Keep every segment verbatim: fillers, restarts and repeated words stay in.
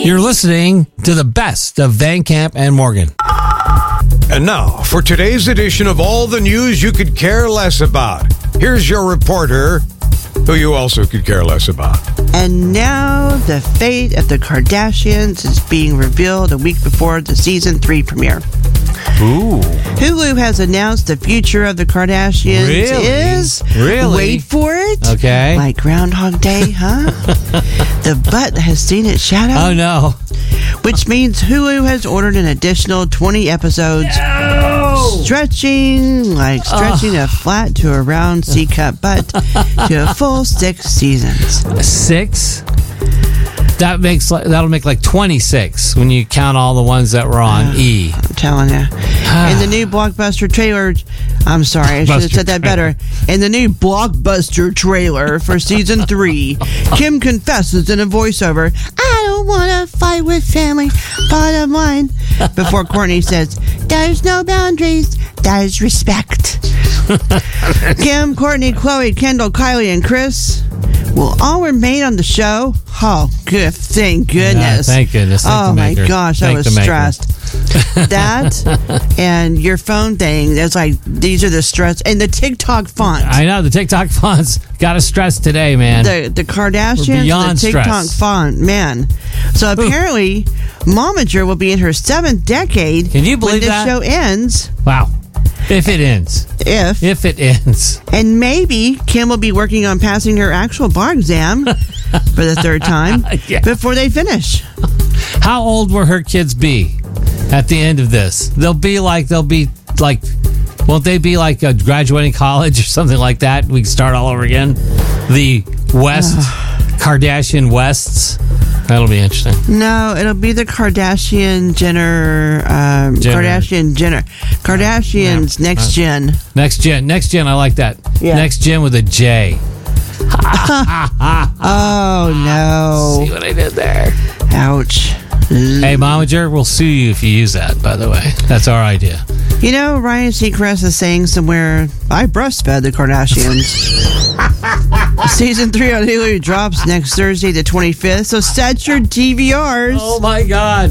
You're listening to the best of Van Camp and Morgan. And now, for today's edition of all the news you could care less about, here's your reporter, who you also could care less about. And now, the fate of the Kardashians is being revealed a week before the season three premiere. Ooh. Hulu has announced the future of the Kardashians Really? is... Really? Wait for it. Okay. Like Groundhog Day, huh? The butt has seen its shadow. Oh, no. Which means Hulu has ordered an additional twenty episodes. No! Stretching, like stretching a flat to a round C-cup butt to a full six seasons. Six? That makes like, that'll make like twenty-six when you count all the ones that were on Uh, E. I'm telling you. In the new Blockbuster trailer, I'm sorry, I should have said that better. In the new Blockbuster trailer for season three, Kim confesses in a voiceover, "I don't want to fight with family, bottom line," before Kourtney says, "There's no boundaries, there's respect." Kim, Kourtney, Khloe, Kendall, Kylie, and Kris will all remain on the show. Oh, good. Thank goodness. Yeah, thank goodness. Thank oh, the my maker. gosh. Thank I was the maker. stressed. That and your phone thing, it's like, these are the stress. And the TikTok font. I know. The TikTok fonts got us stressed today, man. The, the We're Kardashians, beyond the TikTok stress. font. Man. So apparently, Momager will be in her seventh decade. Can you believe when this that? show ends. Wow. If it ends. If. If it ends. And maybe Kim will be working on passing her actual bar exam for the third time Yeah. before they finish. How old will her kids be at the end of this? They'll be like, they'll be like, won't they be like uh, graduating college or something like that? We can start all over again. The West, Kardashian Wests. That'll be interesting. No, it'll be the Kardashian Jenner, um, Jenner. Kardashian Jenner, Kardashians Yeah. next gen. Next gen. Next gen. I like that. Yeah. Next gen with a J. Oh See no! what I did there? Ouch. Hey, Momager, we'll sue you if you use that, by the way. That's our idea. You know, Ryan Seacrest is saying somewhere, "I breastfed the Kardashians." Season three on Hulu drops next Thursday, the twenty-fifth. So set your D V Rs Oh, my God.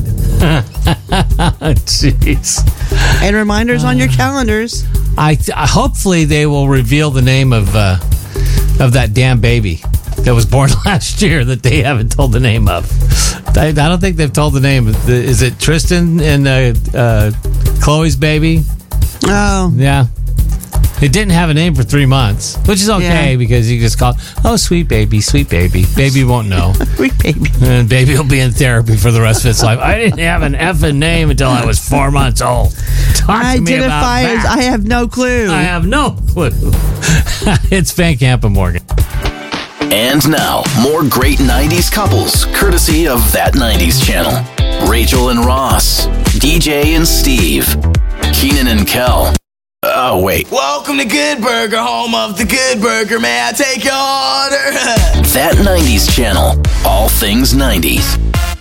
Jeez. and reminders on your calendars. I, I hopefully they will reveal the name of uh, of that damn baby that was born last year that they haven't told the name of. I, I don't think they've told the name. Is it Tristan and uh, uh, Chloe's baby? Oh, Yeah. It didn't have a name for three months, which is okay Yeah. because you just call it, oh, sweet baby, sweet baby. Baby won't know. sweet baby. And baby will be in therapy for the rest of its life. I didn't have an effing name until I was four months old. Talk I to me about identify as that. I have no clue. I have no clue. It's Van Camp and Morgan. And now, more great nineties couples, courtesy of That nineties Channel. Rachel and Ross, D J and Steve, Keenan and Kel. Oh, wait. Welcome to Good Burger, home of the Good Burger. May I take your order? That nineties Channel. All things nineties.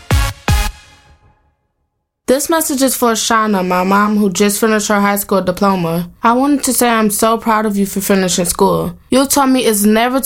This message is for Shauna, my mom, who just finished her high school diploma. I wanted to say I'm so proud of you for finishing school. You told me it's never